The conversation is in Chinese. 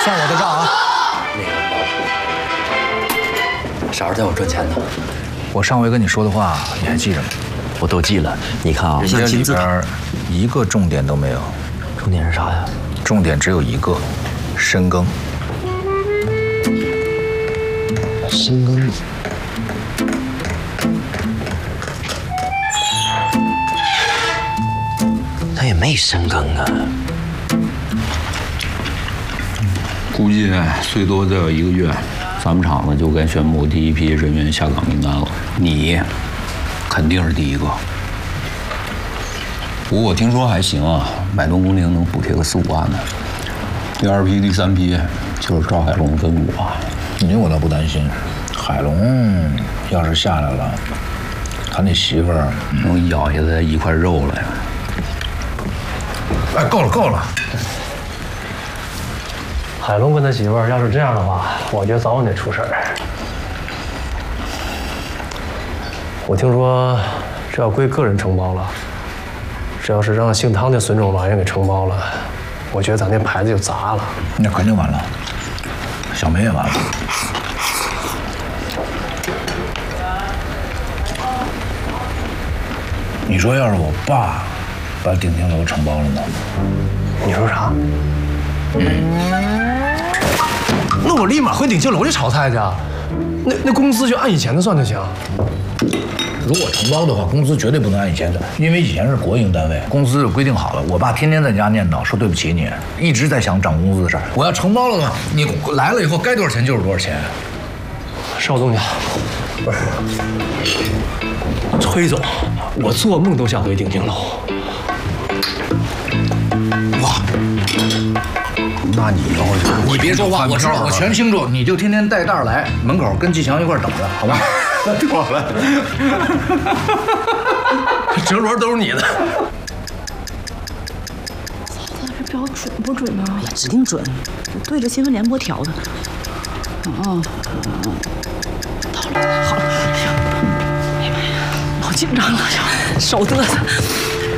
算我的账啊！ 啥时候带我赚钱呢？ 我上回跟你说的话，你还记着吗？ 我都记了。你看啊， 这里边一个重点都没有。 重点是啥呀？ 重点只有一个，深耕。 深耕。他也没深耕啊。 估计最多再有1个月，咱们厂子就该宣布第一批人员下岗名单了。你肯定是第一个。不过我听说还行啊，买东工龄能补贴个4、5万呢。第2批、第3批就是赵海龙跟我。 你我倒不担心，海龙要是下来了，他那媳妇儿能咬下来一块肉来。 哎，够了够了。 海龙跟他媳妇儿要是这样的话，我觉得早晚得出事儿。我听说这要归个人承包了，这要是让姓汤的孙种玩意给承包了，我觉得咱那牌子就砸了。 那肯定完了，小梅也完了。你说要是我爸把鼎天楼承包了呢？ 你说啥？那我立马回鼎庆楼去炒菜去啊！那工资就按以前的算就行。 如果承包的话，工资绝对不能按以前的，因为以前是国营单位，工资规定好了。我爸天天在家念叨说对不起你，一直在想涨工资的事儿。我要承包了的话，你来了以后该多少钱就是多少钱。 邵东家，不是崔总，我做梦都想回鼎庆楼。 哇！ 那你要是你别说话，我知道，我全清楚。你就天天带袋儿来，门口跟季强一块等着，好吧？ 妥了，折轮都是你的。 嫂子，这标准不准啊？哎呀，指定准，我对着新闻联播调的。到了，好了，哎呀，哎呀妈呀，好紧张啊，手嘚瑟。